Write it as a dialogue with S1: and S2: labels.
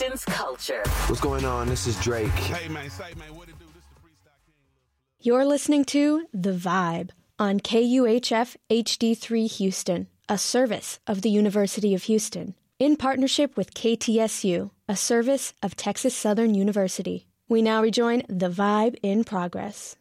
S1: Houston's culture.
S2: What's going on? This is Drake.
S3: Hey, man, say, man, what it do? This is the Freestyle King.
S4: You're listening to The Vibe on KUHF HD3 Houston, a service of the University of Houston, in partnership with KTSU, a service of Texas Southern University. We now rejoin The Vibe in progress.